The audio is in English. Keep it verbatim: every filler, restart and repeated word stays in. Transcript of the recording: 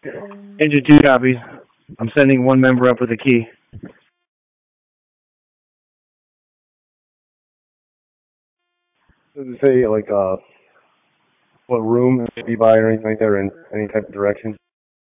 Engine two copies. I'm sending one member up with a key. Does it say, like, uh, what room it should be by or anything like that, or in any type of direction?